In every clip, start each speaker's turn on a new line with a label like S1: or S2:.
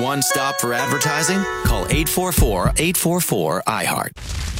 S1: one stop for advertising? Call 844-844-iHeart.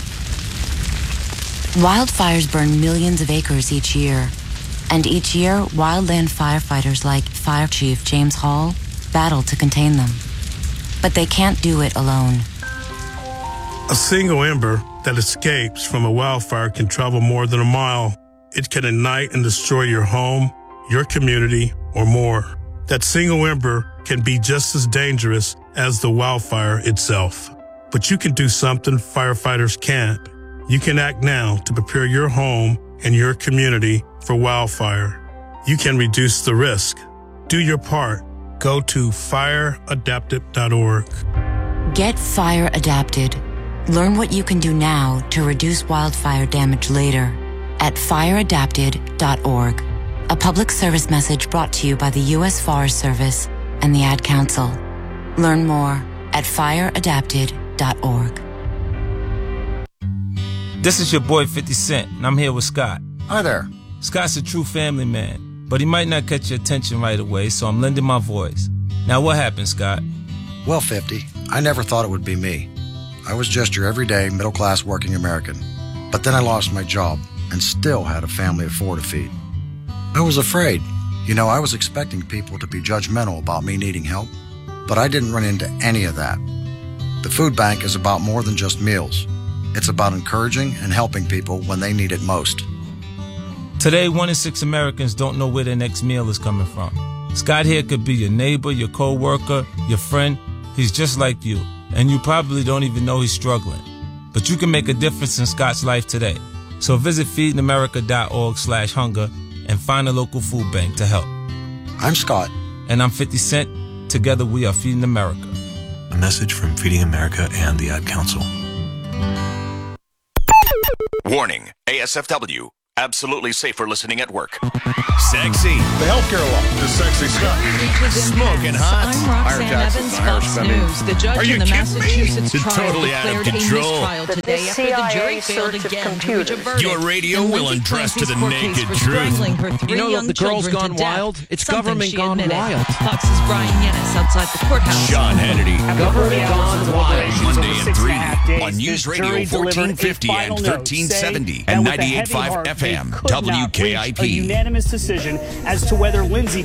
S2: Wildfires burn millions of acres each year. And each year, wildland firefighters like Fire Chief James Hall battle to contain them. But they can't do it alone.
S3: A single ember that escapes from a wildfire can travel more than a mile. It can ignite and destroy your home, your community, or more. That single ember can be just as dangerous as the wildfire itself. But you can do something firefighters can't. You can act now to prepare your home and your community for wildfire. You can reduce the risk. Do your part. Go to fireadapted.org.
S2: Get Fire Adapted. Learn what you can do now to reduce wildfire damage later at fireadapted.org. A public service message brought to you by the U.S. Forest Service and the Ad Council. Learn more at fireadapted.org.
S4: This is your boy 50 Cent, and I'm here with Scott.
S5: Hi there.
S4: Scott's a true family man, but he might not catch your attention right away, so I'm lending my voice. Now, what happened, Scott?
S5: Well, 50, I never thought it would be me. I was just your everyday, middle-class working American. But then I lost my job and still had a family of 4 to feed. I was afraid. You know, I was expecting people to be judgmental about me needing help, but I didn't run into any of that. The food bank is about more than just meals. It's about encouraging and helping people when they need it most.
S4: Today, 1 in 6 Americans don't know where their next meal is coming from. Scott here could be your neighbor, your co-worker, your friend. He's just like you, and you probably don't even know he's struggling. But you can make a difference in Scott's life today. So visit feedingamerica.org/hunger and find a local food bank to help.
S5: I'm Scott.
S4: And I'm 50 Cent. Together we are Feeding America.
S6: A message from Feeding America and the Ad Council.
S7: Warning, ASFW. Absolutely safe for listening at work.
S8: Sexy. The healthcare law is sexy stuff. Smoking hot.
S9: I'm Roxanne Evans, Fox News. The judge in the Massachusetts trial
S8: totally
S9: declared a mistrial today after the jury failed again to reach a verdict.
S8: Your radio will undress to the naked truth.
S9: You know
S10: the Girls Gone Wild? It's government gone wild.
S9: Fox's Brian Yennis outside the courthouse.
S8: Sean Hannity.
S10: Government gone wild.
S8: Monday at 3 on News Radio 1450 and 1370 and 98.5 FM. WKIP.
S11: A unanimous decision as to whether Lindsay